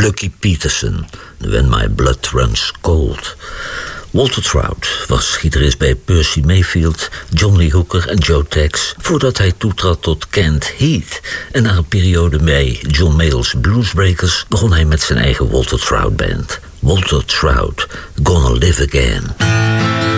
Lucky Peterson, When My Blood Runs Cold. Walter Trout was gitarist bij Percy Mayfield, John Lee Hooker en Joe Tex voordat hij toetrad tot Canned Heat. En na een periode bij John Mayall's Bluesbreakers begon hij met zijn eigen Walter Trout Band. Walter Trout, Gonna Live Again.